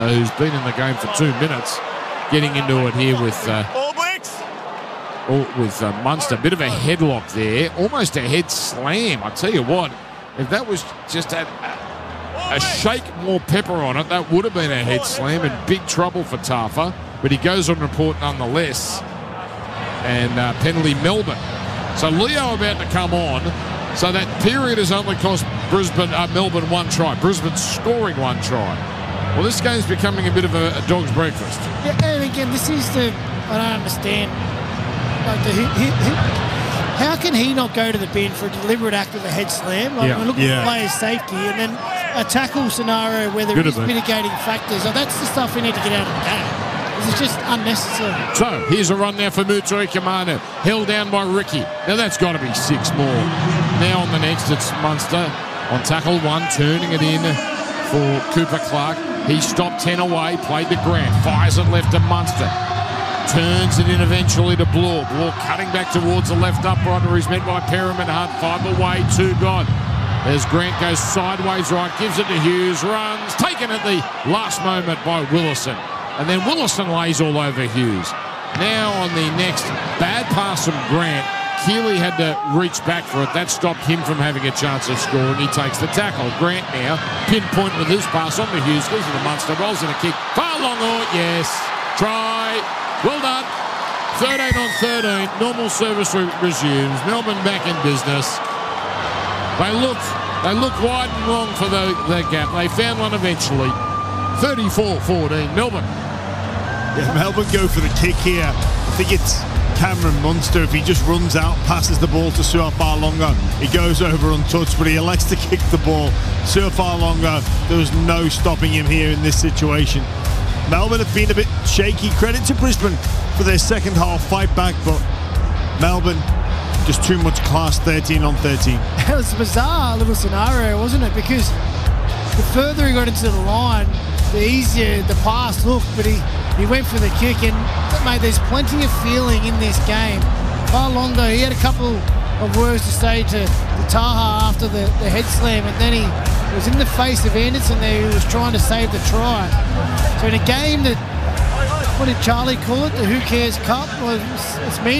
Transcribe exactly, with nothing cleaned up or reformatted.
who's been in the game for two minutes, getting into it here with uh, with uh, Munster. Bit of a headlock there, almost a head slam. I tell you what, if that was just a, a, a shake more pepper on it, that would have been a head slam and big trouble for Tafa. But he goes on report nonetheless, and uh, penalty Melbourne. So Leo about to come on. So that period has only cost Brisbane, uh, Melbourne one try. Brisbane scoring one try. Well, this game's becoming a bit of a, a dog's breakfast. Yeah, and again, this is the, I don't understand. Like the, he, he, he, how can he not go to the bin for a deliberate act of a head slam? Like, Yeah. we're looking Yeah. at players' safety, and then a tackle scenario where there Could is have been. mitigating factors. Like, that's the stuff we need to get out of the game. It's just unnecessary. So here's a run now for Mutui Kamanu, held down by Ricky. Now that's got to be six more. Now on the next, it's Munster on tackle one, turning it in for Cooper Clark. He stopped ten away, played to Grant, fires it left to Munster. Turns it in eventually to Bloor. Bloor cutting back towards the left upright where he's met by Perriman Hunt. Five away, two gone. As Grant goes sideways right, gives it to Hughes, runs, taken at the last moment by Willison. And then Willison lays all over Hughes. Now on the next bad pass from Grant, Keeley had to reach back for it. That stopped him from having a chance of scoring. He takes the tackle. Grant now, pinpoint with his pass on to Hughes. Goes to the Munster, rolls in a kick. Far long, oh, yes. Try. Well done. thirteen on thirteen. Normal service re- resumes. Melbourne back in business. They look, they look wide and long for the, the gap. They found one eventually. thirty-four fourteen. Melbourne. Yeah, Melbourne go for the kick here. I think it's Cameron Munster. If he just runs out, passes the ball to Suafa-Longa, he goes over untouched, but he elects to kick the ball. Suafa-Longa, there was no stopping him here in this situation. Melbourne have been a bit shaky. Credit to Brisbane for their second half fight back, but Melbourne just too much class. Thirteen on thirteen. It was a bizarre little scenario, wasn't it? Because the further he got into the line, the easier the pass looked, but he, he went for the kick, and mate, there's plenty of feeling in this game. Farlongo, he had a couple of words to say to, to Taha after the, the head slam, and then he was in the face of Anderson there, who was trying to save the try. So in a game that, what did Charlie call it, the Who Cares Cup? Well, it's, it's me